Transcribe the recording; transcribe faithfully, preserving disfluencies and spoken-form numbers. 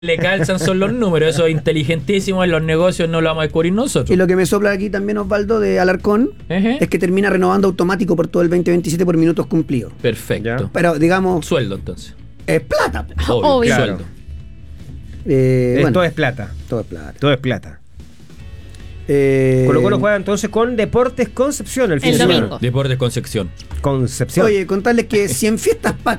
le calzan son los números. Eso es inteligentísimo. En los negocios no lo vamos a descubrir nosotros. Y lo que me sopla aquí también, Osvaldo, de Alarcón, Ejé. es que termina renovando automático por todo el veinte veintisiete por minutos cumplidos. Perfecto. Ya. Pero, digamos, Sueldo, entonces. es plata. Obvio. Obvio. Sueldo. Claro. Eh, Eh, bueno, Todo es plata. todo es plata. Todo es plata. Eh, Colo Colo juega entonces con Deportes Concepción el fin El de semana. domingo. Deportes Concepción. Concepción. Oye, contarles que si en Fiestas Patrias